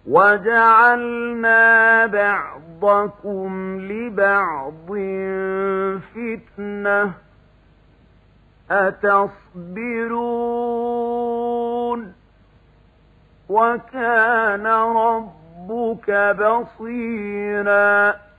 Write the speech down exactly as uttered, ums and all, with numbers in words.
وجعلنا بعضكم لبعض فتنة أتصبرون وكان ربك بصيرا